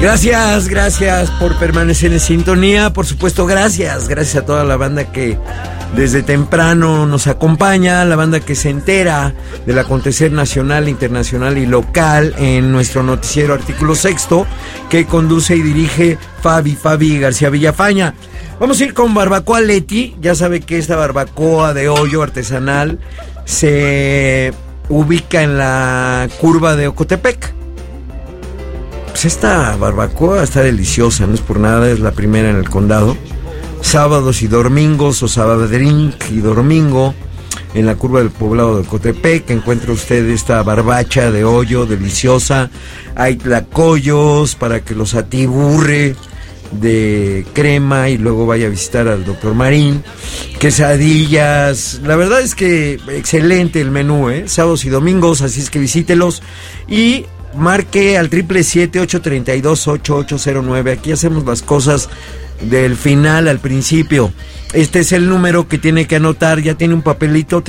Gracias por permanecer en sintonía. Por supuesto, gracias a toda la banda que desde temprano nos acompaña, la banda que se entera del acontecer nacional, internacional y local en nuestro noticiero Artículo Sexto, que conduce y dirige Fabi García Villafaña. Vamos a ir con Barbacoa Leti. Ya sabe que esta barbacoa de hoyo artesanal se ubica en la curva de Ocotepec. Pues esta barbacoa está deliciosa, no es por nada, es la primera en el condado. Sábados y domingos, o sabadrink y domingo, en la curva del poblado de Ocotepec, encuentra usted esta barbacha de hoyo deliciosa. Hay tlacoyos para que los atiburre de crema y luego vaya a visitar al doctor Marín. Quesadillas, la verdad es que excelente el menú, sábados y domingos, así es que visítelos y marque al 777-832-8809. Aquí hacemos las cosas del final al principio. Este es el número que tiene que anotar, ya tiene un papelito,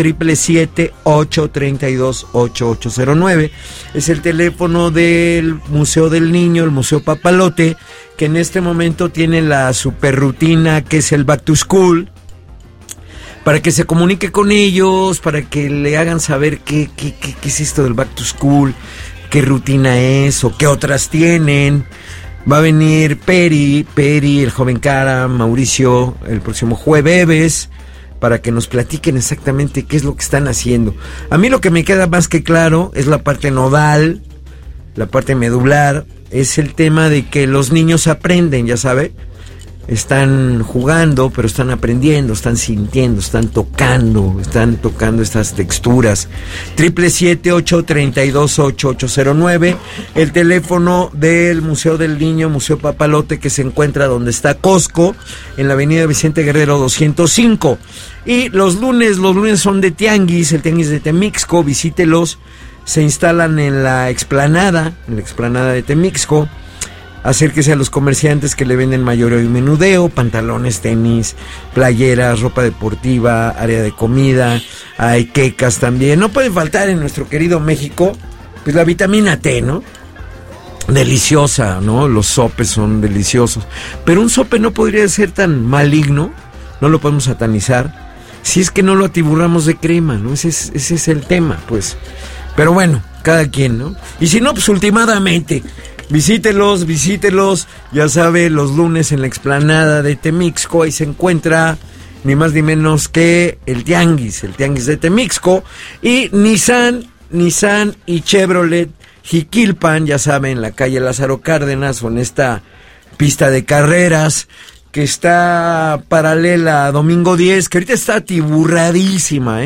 777-832-8809. Es el teléfono del Museo del Niño, el Museo Papalote, que en este momento tiene la super rutina que es el Back to School, para que se comunique con ellos, para que le hagan saber qué es esto del Back to School, qué rutina es o qué otras tienen. Va a venir Peri, el joven Cara, Mauricio, el próximo jueves, para que nos platiquen exactamente qué es lo que están haciendo. A mí lo que me queda más que claro es la parte nodal, la parte medular, es el tema de que los niños aprenden, ya sabe. Están jugando, pero están aprendiendo, están sintiendo, están tocando estas texturas. 777-832-8809, el teléfono del Museo del Niño, Museo Papalote, que se encuentra donde está Costco, en la avenida Vicente Guerrero 205. Y los lunes son de tianguis, el tianguis de Temixco, visítelos. Se instalan en la explanada de Temixco. Acérquese a los comerciantes que le venden mayoreo y menudeo, pantalones, tenis, playeras, ropa deportiva, área de comida, hay quecas también. No puede faltar en nuestro querido México, pues la vitamina T, ¿no? Deliciosa, ¿no? Los sopes son deliciosos. Pero un sope no podría ser tan maligno, no lo podemos satanizar, si es que no lo atiburramos de crema, ¿no? Ese es el tema, pues. Pero bueno, cada quien, ¿no? Y si no, pues últimamente... Visítelos, ya sabe, los lunes en la explanada de Temixco, ahí se encuentra ni más ni menos que el tianguis de Temixco, y Nissan y Chevrolet Jiquilpan, ya saben, en la calle Lázaro Cárdenas, o en esta pista de carreras que está paralela a Domingo 10, que ahorita está atiburradísima,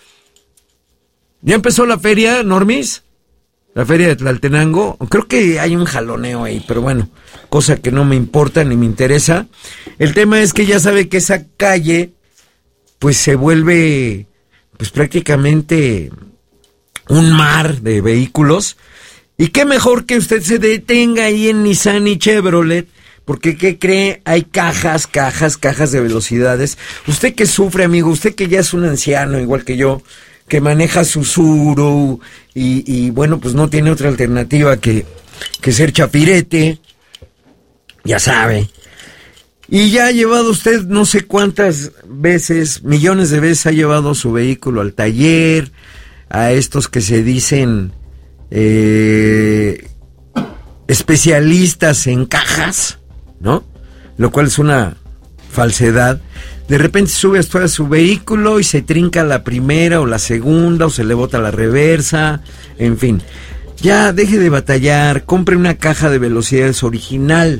¿Ya empezó la feria, Normis? La feria de Tlaltenango, creo que hay un jaloneo ahí, pero bueno, cosa que no me importa ni me interesa. El tema es que ya sabe que esa calle, pues se vuelve, pues prácticamente un mar de vehículos. Y qué mejor que usted se detenga ahí en Nissan y Chevrolet, porque ¿qué cree? Hay cajas de velocidades. Usted que sufre, amigo, usted que ya es un anciano, igual que yo, que maneja su Subaru y bueno, pues no tiene otra alternativa que ser chapirete, ya sabe. Y ya ha llevado usted no sé cuántas veces, millones de veces ha llevado su vehículo al taller, a estos que se dicen especialistas en cajas, ¿no? Lo cual es una falsedad. De repente sube a su vehículo y se trinca la primera o la segunda, o se le bota la reversa, en fin. Ya deje de batallar, compre una caja de velocidades original,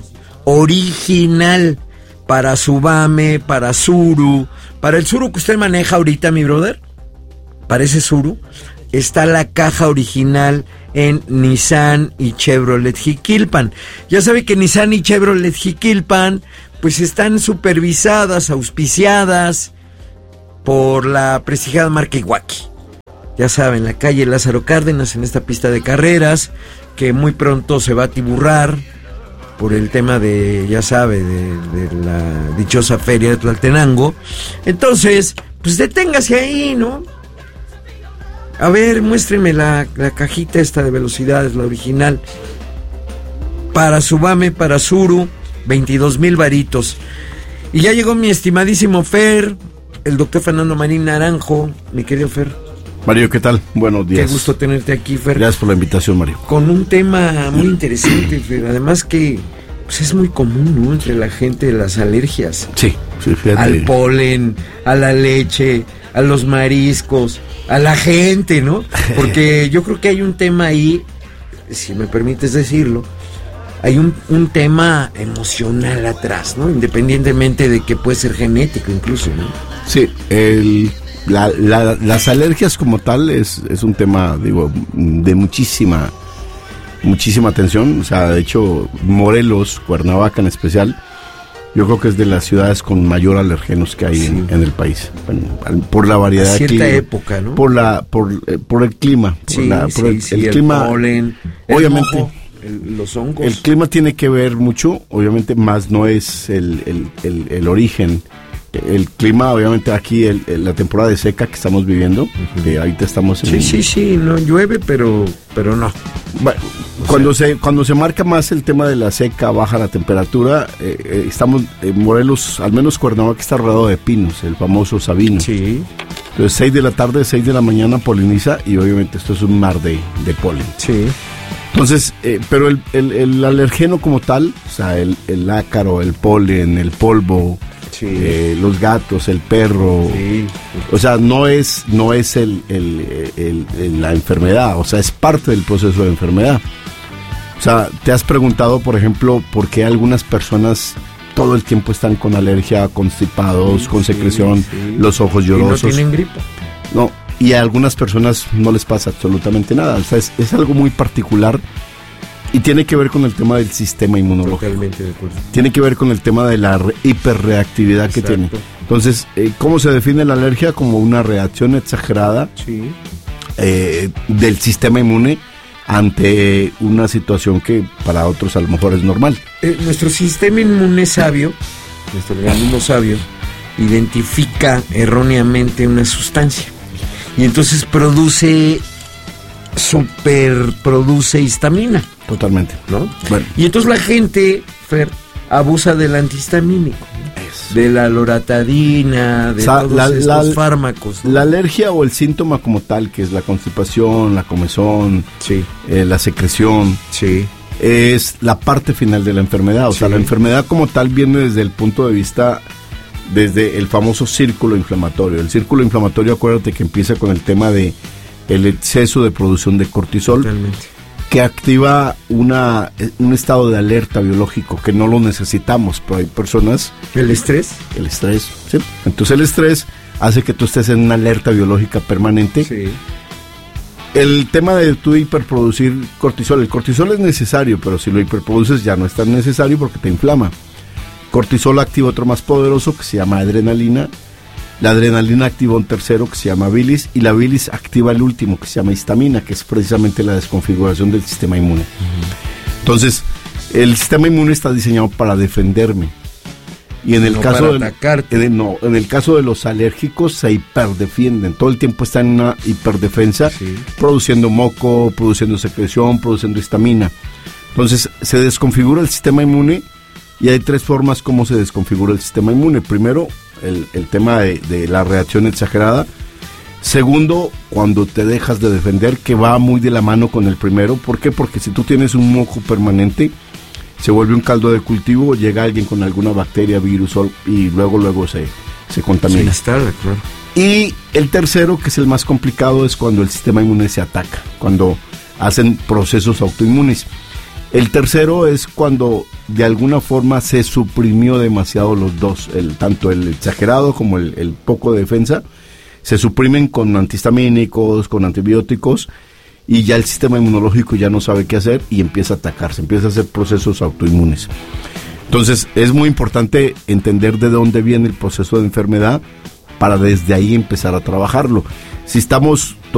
para su Bame, para Suru, para el Suru que usted maneja ahorita, mi brother, para ese Suru, está la caja original en Nissan y Chevrolet Jiquilpan. Ya sabe que Nissan y Chevrolet Jiquilpan pues están supervisadas, auspiciadas por la prestigiada marca Iwaki. Ya saben, la calle Lázaro Cárdenas, en esta pista de carreras, que muy pronto se va a atiburrar por el tema de, ya sabe, de la dichosa feria de Tlaltenango. Entonces, pues deténgase ahí, ¿no? A ver, muéstreme la cajita esta de velocidades, la original. para Subame, para Suru, 22,000 varitos. Y ya llegó mi estimadísimo Fer, el doctor Fernando Marín Naranjo, mi querido Fer. Mario, ¿qué tal? Buenos días. Qué gusto tenerte aquí, Fer. Gracias por la invitación, Mario. Con un tema muy interesante, Fer. Además que pues es muy común, ¿no? Entre la gente de las alergias. Sí, fíjate. Al polen, a la leche, a los mariscos, a la gente, ¿no? Porque yo creo que hay un tema ahí, si me permites decirlo, hay un tema emocional atrás, ¿no? Independientemente de que puede ser genético incluso, ¿no? Sí, las alergias como tal es un tema, digo, de muchísima atención. O sea, de hecho, Morelos, Cuernavaca en especial, yo creo que es de las ciudades con mayor alergenos que hay sí. en el país. Bueno, por la variedad de clima. A cierta época, ¿no? Por el clima. El clima, polen, obviamente. Mojo, los hongos. El clima tiene que ver mucho, obviamente, más no es el origen. El clima, obviamente, aquí, la temporada de seca que estamos viviendo, ahorita estamos en... Sí, no llueve, pero no. Bueno, cuando se marca más el tema de la seca, baja la temperatura, estamos en Morelos, al menos Cuernavaca está rodeado de pinos, el famoso sabino. Sí. Entonces, 6 de la tarde, 6 de la mañana poliniza y obviamente esto es un mar de polen. Sí. Entonces, pero el alergeno como tal, o sea, el ácaro, el polen, el polvo, sí. Los gatos, el perro, sí. O sea, no es la enfermedad, o sea, es parte del proceso de enfermedad. O sea, ¿te has preguntado, por ejemplo, por qué algunas personas todo el tiempo están con alergia, constipados, con secreción, los ojos llorosos? ¿Y no tienen gripa? No, y a algunas personas no les pasa absolutamente nada. O sea, es algo muy particular y tiene que ver con el tema del sistema inmunológico. Totalmente de acuerdo. Tiene que ver con el tema de la hiperreactividad que tiene. Entonces, ¿cómo se define la alergia? Como una reacción exagerada sí. Del sistema inmune ante una situación que para otros a lo mejor es normal. Nuestro sistema inmune sabio, nuestro organismo sabio, identifica erróneamente una sustancia y entonces produce histamina. Totalmente. ¿No? Bueno. Y entonces la gente, Fer, abusa del antihistamínico, de la loratadina, de todos estos fármacos, ¿no? La alergia o el síntoma como tal, que es la constipación, la comezón, sí. La secreción, sí. es la parte final de la enfermedad. O sea, la enfermedad como tal viene desde el punto de vista, desde el famoso círculo inflamatorio. El círculo inflamatorio, acuérdate que empieza con el tema de el exceso de producción de cortisol. Totalmente. Que activa un estado de alerta biológico que no lo necesitamos, pero hay personas... ¿El estrés? El estrés, sí. Entonces el estrés hace que tú estés en una alerta biológica permanente. Sí. El tema de tú hiperproducir cortisol, el cortisol es necesario, pero si lo hiperproduces ya no es tan necesario porque te inflama. Cortisol activa otro más poderoso que se llama adrenalina. La adrenalina activa un tercero que se llama bilis y la bilis activa el último que se llama histamina, que es precisamente la desconfiguración del sistema inmune. Entonces, el sistema inmune está diseñado para defenderme. Y en el caso en el caso de los alérgicos se hiperdefienden, todo el tiempo están en una hiperdefensa, sí. Produciendo moco, produciendo secreción, produciendo histamina. Entonces, se desconfigura el sistema inmune y hay 3 formas como se desconfigura el sistema inmune. Primero, el tema de la reacción exagerada. Segundo, cuando te dejas de defender, que va muy de la mano con el primero. ¿Por qué? Porque si tú tienes un moco permanente, se vuelve un caldo de cultivo, llega alguien con alguna bacteria, virus y luego se contamina. Se instala, claro. Y el tercero, que es el más complicado, es cuando el sistema inmune se ataca, cuando hacen procesos autoinmunes. El tercero es cuando de alguna forma se suprimió demasiado los dos, tanto el exagerado como el poco de defensa, se suprimen con antihistamínicos, con antibióticos, y ya el sistema inmunológico ya no sabe qué hacer y empieza a atacarse, empieza a hacer procesos autoinmunes. Entonces es muy importante entender de dónde viene el proceso de enfermedad para desde ahí empezar a trabajarlo. Si estamos